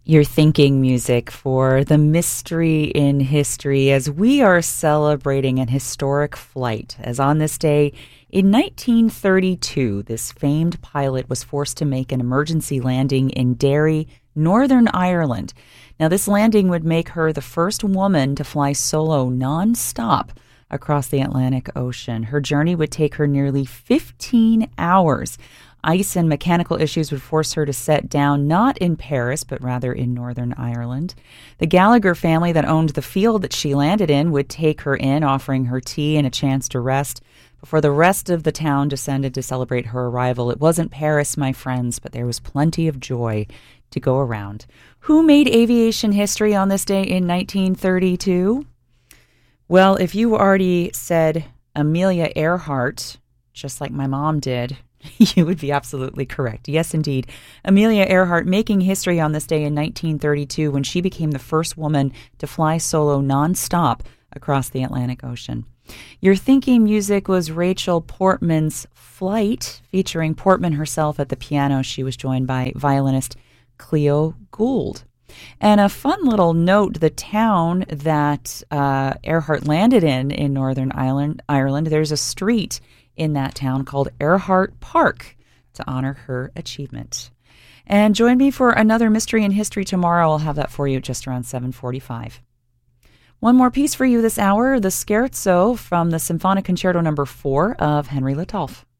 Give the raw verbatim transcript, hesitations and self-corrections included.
Your thinking music for the mystery in history as we are celebrating an historic flight. As on this day in nineteen thirty-two, this famed pilot was forced to make an emergency landing in Derry, Northern Ireland. Now, this landing would make her the first woman to fly solo non-stop across the Atlantic Ocean. Her journey would take her nearly fifteen hours. Ice and mechanical issues would force her to set down not in Paris, but rather in Northern Ireland. The Gallagher family that owned the field that she landed in would take her in, offering her tea and a chance to rest before the rest of the town descended to celebrate her arrival. It wasn't Paris, my friends, but there was plenty of joy to go around. Who made aviation history on this day in nineteen thirty-two? Well, if you already said Amelia Earhart, just like my mom did, you would be absolutely correct. Yes, indeed. Amelia Earhart making history on this day in nineteen thirty-two when she became the first woman to fly solo nonstop across the Atlantic Ocean. Your thinking music was Rachel Portman's Flight, featuring Portman herself at the piano. She was joined by violinist Cleo Gould. And a fun little note, the town that uh, Earhart landed in, in Northern Ireland, Ireland, there's a street in that town called Earhart Park to honor her achievement. And join me for another Mystery in History tomorrow. I'll have that for you just around seven forty-five. One more piece for you this hour, the Scherzo from the Symphonic Concerto number four of Henry Letolf.